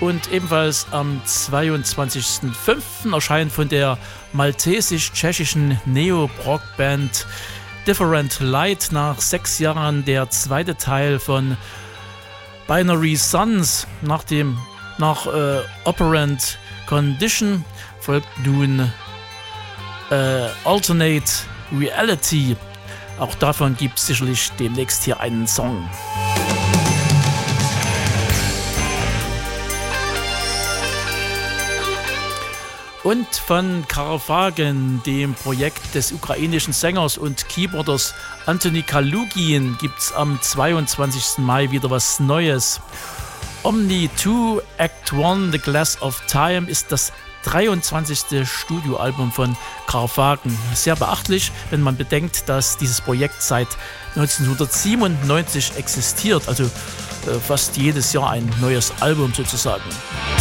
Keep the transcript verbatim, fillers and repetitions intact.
Und ebenfalls am zweiundzwanzigsten fünften erscheint von der maltesisch-tschechischen Neo-Rock-Band Different Light nach sechs Jahren der zweite Teil von Binary Suns. Nach dem nach äh, Operant Condition folgt nun äh, Alternate Reality. Auch davon gibt es sicherlich demnächst hier einen Song. Und von Karphagen, dem Projekt des ukrainischen Sängers und Keyboarders Antoni Kalugin, gibt es am zweiundzwanzigsten Mai wieder was Neues. Omni zwei Act eins The Glass of Time ist das dreiundzwanzigste Studioalbum von Karphagen. Sehr beachtlich, wenn man bedenkt, dass dieses Projekt seit neunzehnhundertsiebenundneunzig existiert, also äh, fast jedes Jahr ein neues Album sozusagen.